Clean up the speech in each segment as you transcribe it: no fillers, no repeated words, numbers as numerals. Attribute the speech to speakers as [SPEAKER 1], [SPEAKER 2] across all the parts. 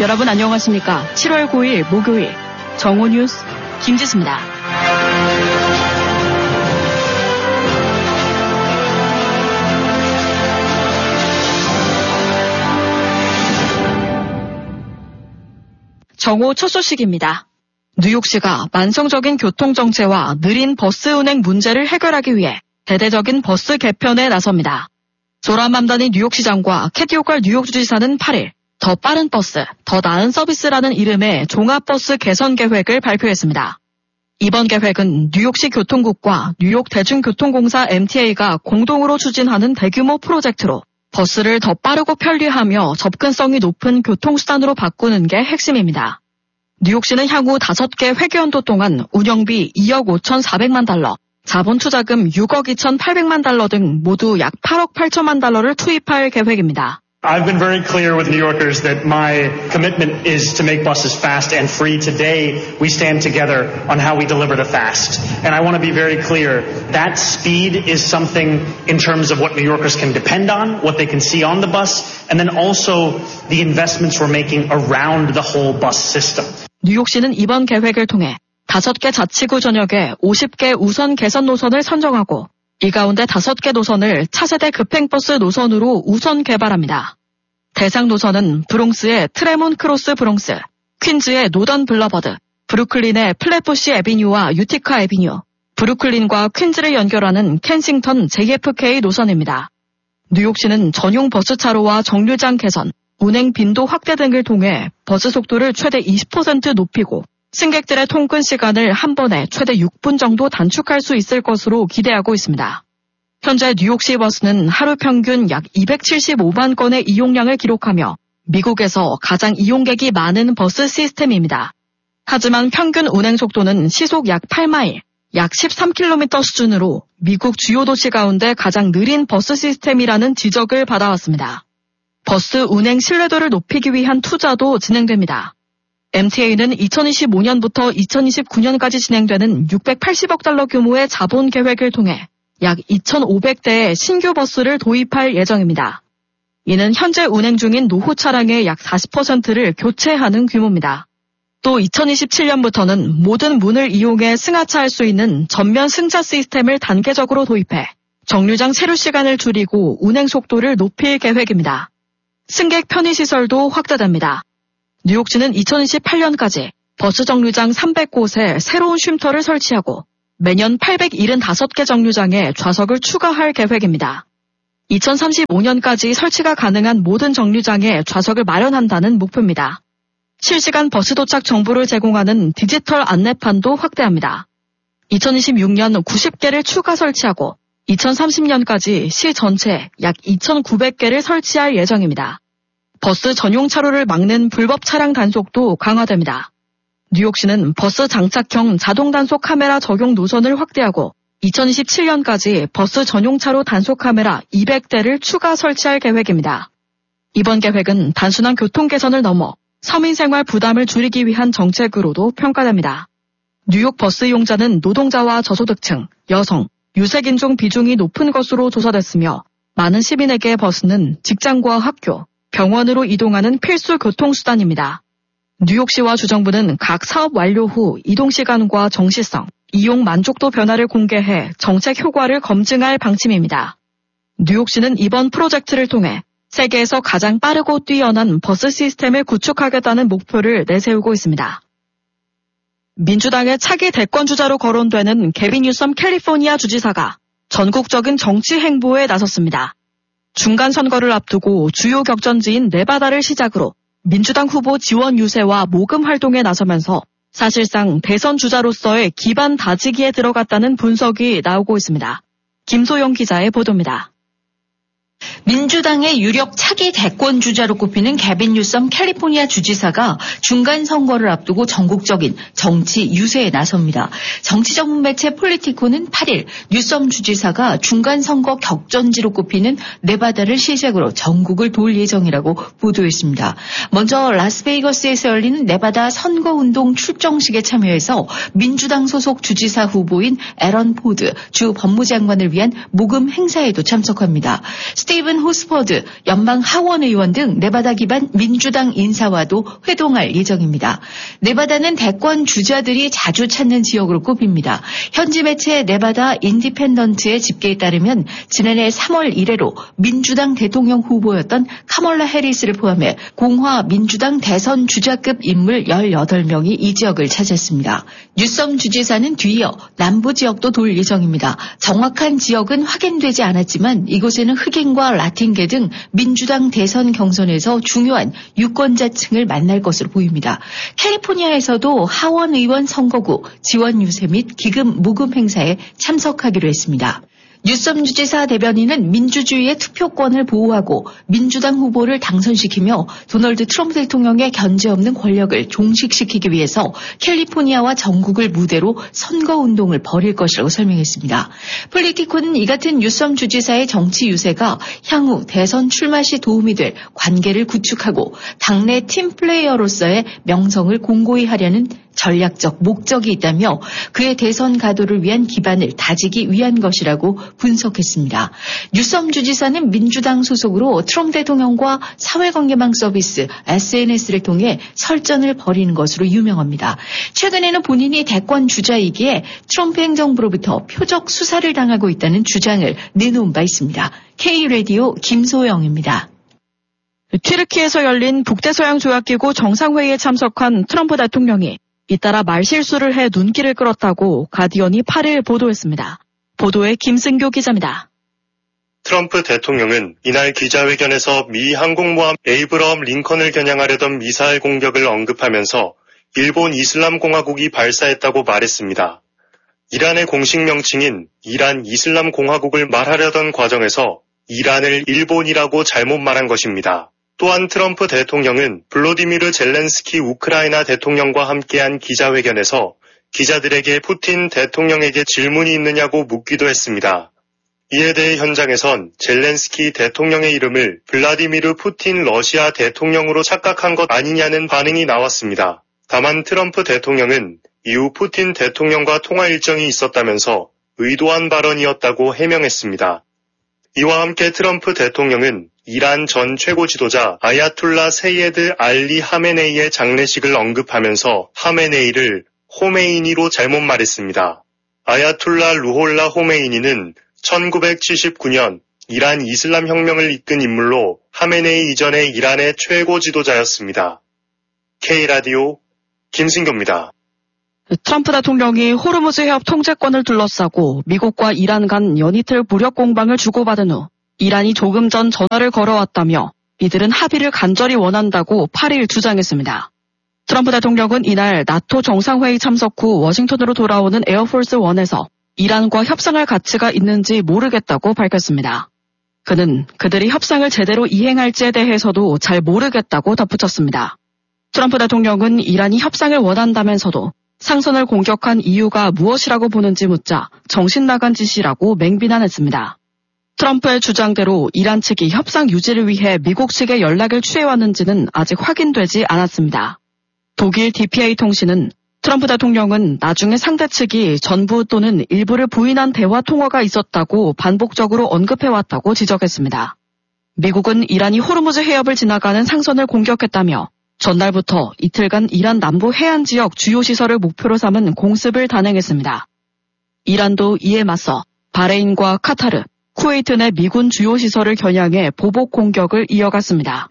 [SPEAKER 1] 여러분 안녕하십니까? 7월 9일 목요일 정오 뉴스 김지수입니다. 정오 첫 소식입니다. 뉴욕시가 만성적인 교통정체와 느린 버스 운행 문제를 해결하기 위해 대대적인 버스 개편에 나섭니다. 조란 맘다니 뉴욕시장과 캐티 호컬 뉴욕주지사는 8일 더 빠른 버스, 더 나은 서비스라는 이름의 종합버스 개선 계획을 발표했습니다. 이번 계획은 뉴욕시 교통국과 뉴욕 대중교통공사 MTA가 공동으로 추진하는 대규모 프로젝트로 버스를 더 빠르고 편리하며 접근성이 높은 교통수단으로 바꾸는 게 핵심입니다. 뉴욕시는 향후 5개 회계연도 동안 운영비 2억 5,400만 달러, 자본투자금 6억 2,800만 달러 등 모두 약 8억 8천만 달러를 투입할 계획입니다.
[SPEAKER 2] I've been very clear with New Yorkers that my commitment is to make buses fast and free. Today, we stand together on how we deliver to fast. And I want to be very clear, that speed is something in terms of what New Yorkers can depend on, what they can see on the bus, and then also the investments we're making around the whole bus system.
[SPEAKER 1] 뉴욕시는 이번 계획을 통해 5개 자치구 전역에 50개 우선 개선 노선을 선정하고 이 가운데 5개 노선을 차세대 급행버스 노선으로 우선 개발합니다. 대상 노선은 브롱스의 트레몬 크로스 브롱스, 퀸즈의 노던 블러버드, 브루클린의 플랫부시 애비뉴와 유티카 애비뉴, 브루클린과 퀸즈를 연결하는 켄싱턴 JFK 노선입니다. 뉴욕시는 전용 버스 차로와 정류장 개선, 운행 빈도 확대 등을 통해 버스 속도를 최대 20% 높이고 승객들의 통근 시간을 한 번에 최대 6분 정도 단축할 수 있을 것으로 기대하고 있습니다. 현재 뉴욕시 버스는 하루 평균 약 275만 건의 이용량을 기록하며 미국에서 가장 이용객이 많은 버스 시스템입니다. 하지만 평균 운행 속도는 시속 약 8마일, 약 13km 수준으로 미국 주요 도시 가운데 가장 느린 버스 시스템이라는 지적을 받아왔습니다. 버스 운행 신뢰도를 높이기 위한 투자도 진행됩니다. MTA는 2025년부터 2029년까지 진행되는 680억 달러 규모의 자본 계획을 통해 약 2,500대의 신규 버스를 도입할 예정입니다. 이는 현재 운행 중인 노후 차량의 약 40%를 교체하는 규모입니다. 또 2027년부터는 모든 문을 이용해 승하차할 수 있는 전면 승차 시스템을 단계적으로 도입해 정류장 체류 시간을 줄이고 운행 속도를 높일 계획입니다. 승객 편의시설도 확대됩니다. 뉴욕시는 2028년까지 버스 정류장 300곳에 새로운 쉼터를 설치하고 매년 875개 정류장에 좌석을 추가할 계획입니다. 2035년까지 설치가 가능한 모든 정류장에 좌석을 마련한다는 목표입니다. 실시간 버스 도착 정보를 제공하는 디지털 안내판도 확대합니다. 2026년 90개를 추가 설치하고 2030년까지 시 전체 약 2,900개를 설치할 예정입니다. 버스 전용 차로를 막는 불법 차량 단속도 강화됩니다. 뉴욕시는 버스 장착형 자동 단속 카메라 적용 노선을 확대하고 2027년까지 버스 전용 차로 단속 카메라 200대를 추가 설치할 계획입니다. 이번 계획은 단순한 교통 개선을 넘어 서민 생활 부담을 줄이기 위한 정책으로도 평가됩니다. 뉴욕 버스 이용자는 노동자와 저소득층, 여성, 유색인종 비중이 높은 것으로 조사됐으며 많은 시민에게 버스는 직장과 학교, 병원으로 이동하는 필수 교통수단입니다. 뉴욕시와 주정부는 각 사업 완료 후 이동시간과 정시성, 이용 만족도 변화를 공개해 정책 효과를 검증할 방침입니다. 뉴욕시는 이번 프로젝트를 통해 세계에서 가장 빠르고 뛰어난 버스 시스템을 구축하겠다는 목표를 내세우고 있습니다. 민주당의 차기 대권주자로 거론되는 게빈 뉴섬 캘리포니아 주지사가 전국적인 정치 행보에 나섰습니다. 중간 선거를 앞두고 주요 격전지인 네바다를 시작으로 민주당 후보 지원 유세와 모금 활동에 나서면서 사실상 대선 주자로서의 기반 다지기에 들어갔다는 분석이 나오고 있습니다. 김소영 기자의 보도입니다.
[SPEAKER 3] 민주당의 유력 차기 대권 주자로 꼽히는 게빈 뉴섬 캘리포니아 주지사가 중간 선거를 앞두고 전국적인 정치 유세에 나섭니다. 정치 전문 매체 폴리티코는 8일 뉴섬 주지사가 중간 선거 격전지로 꼽히는 네바다를 시작으로 전국을 돌 예정이라고 보도했습니다. 먼저 라스베이거스에서 열리는 네바다 선거운동 출정식에 참여해서 민주당 소속 주지사 후보인 에런 포드 주 법무장관을 위한 모금 행사에도 참석합니다. 스티븐 호스퍼드 연방 하원 의원 등 네바다 기반 민주당 인사와도 회동할 예정입니다. 네바다는 대권 주자들이 자주 찾는 지역으로 꼽힙니다. 현지 매체 네바다 인디펜던트의 집계에 따르면 지난해 3월 이래로 민주당 대통령 후보였던 카멀라 해리스를 포함해 공화 민주당 대선 주자급 인물 18명이 이 지역을 차지했습니다. 뉴섬 주지사는 뒤이어 남부 지역도 돌 예정입니다. 정확한 지역은 확인되지 않았지만 이곳에는 흑인과 라틴계 등 민주당 대선 경선에서 중요한 유권자층을 만날 것으로 보입니다. 캘리포니아에서도 하원 의원 선거구 지원 유세 및 기금 모금 행사에 참석하기로 했습니다. 뉴섬 주지사 대변인은 민주주의의 투표권을 보호하고 민주당 후보를 당선시키며 도널드 트럼프 대통령의 견제 없는 권력을 종식시키기 위해서 캘리포니아와 전국을 무대로 선거운동을 벌일 것이라고 설명했습니다. 폴리티코는 이 같은 뉴섬 주지사의 정치 유세가 향후 대선 출마 시 도움이 될 관계를 구축하고 당내 팀플레이어로서의 명성을 공고히 하려는 전략적 목적이 있다며 그의 대선 가도를 위한 기반을 다지기 위한 것이라고 분석했습니다. 뉴섬 주지사는 민주당 소속으로 트럼프 대통령과 사회관계망 서비스 SNS를 통해 설전을 벌이는 것으로 유명합니다. 최근에는 본인이 대권 주자이기에 트럼프 행정부로부터 표적 수사를 당하고 있다는 주장을 내놓은 바 있습니다. K라디오 김소영입니다.
[SPEAKER 1] 튀르키예에서 열린 북대서양 조약기구 정상회의에 참석한 트럼프 대통령이 잇따라 말실수를 해 눈길을 끌었다고 가디언이 8일 보도했습니다. 보도에 김승교 기자입니다.
[SPEAKER 4] 트럼프 대통령은 이날 기자회견에서 미 항공모함 에이브러함 링컨을 겨냥하려던 미사일 공격을 언급하면서 일본 이슬람공화국이 발사했다고 말했습니다. 이란의 공식 명칭인 이란 이슬람공화국을 말하려던 과정에서 이란을 일본이라고 잘못 말한 것입니다. 또한 트럼프 대통령은 블로디미르 젤렌스키 우크라이나 대통령과 함께한 기자회견에서 기자들에게 푸틴 대통령에게 질문이 있느냐고 묻기도 했습니다. 이에 대해 현장에선 젤렌스키 대통령의 이름을 블라디미르 푸틴 러시아 대통령으로 착각한 것 아니냐는 반응이 나왔습니다. 다만 트럼프 대통령은 이후 푸틴 대통령과 통화 일정이 있었다면서 의도한 발언이었다고 해명했습니다. 이와 함께 트럼프 대통령은 이란 전 최고 지도자 아야툴라 세이에드 알리 하메네이의 장례식을 언급하면서 하메네이를 호메이니로 잘못 말했습니다. 아야툴라 루홀라 호메이니는 1979년 이란 이슬람 혁명을 이끈 인물로 하메네이 이전의 이란의 최고 지도자였습니다. K라디오 김승교입니다.
[SPEAKER 1] 트럼프 대통령이 호르무즈 해협 통제권을 둘러싸고 미국과 이란 간 연이틀 무력 공방을 주고받은 후 이란이 조금 전 전화를 걸어왔다며 이들은 합의를 간절히 원한다고 8일 주장했습니다. 트럼프 대통령은 이날 나토 정상회의 참석 후 워싱턴으로 돌아오는 에어포스 1에서 이란과 협상할 가치가 있는지 모르겠다고 밝혔습니다. 그는 그들이 협상을 제대로 이행할지에 대해서도 잘 모르겠다고 덧붙였습니다. 트럼프 대통령은 이란이 협상을 원한다면서도 상선을 공격한 이유가 무엇이라고 보는지 묻자 정신 나간 짓이라고 맹비난했습니다. 트럼프의 주장대로 이란 측이 협상 유지를 위해 미국 측에 연락을 취해왔는지는 아직 확인되지 않았습니다. 독일 DPA 통신은 트럼프 대통령은 나중에 상대 측이 전부 또는 일부를 부인한 대화 통화가 있었다고 반복적으로 언급해왔다고 지적했습니다. 미국은 이란이 호르무즈 해협을 지나가는 상선을 공격했다며 전날부터 이틀간 이란 남부 해안 지역 주요 시설을 목표로 삼은 공습을 단행했습니다. 이란도 이에 맞서 바레인과 카타르, 쿠웨이트 내 미군 주요 시설을 겨냥해 보복 공격을 이어갔습니다.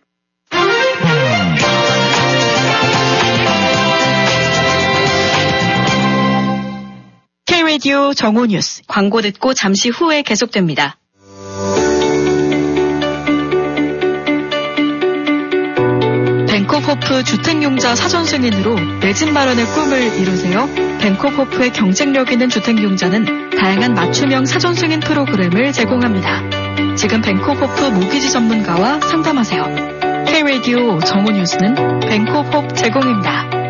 [SPEAKER 1] K-라디오 정오 뉴스 광고 듣고 잠시 후에 계속됩니다. 벤코호프 주택융자 사전 승인으로 내 집 마련의 꿈을 이루세요. 벤코호프의 경쟁력 있는 주택융자는 다양한 맞춤형 사전 승인 프로그램을 제공합니다. 지금 벤코호프 모기지 전문가와 상담하세요. K-라디오 정오 뉴스는 벤코호프 제공입니다.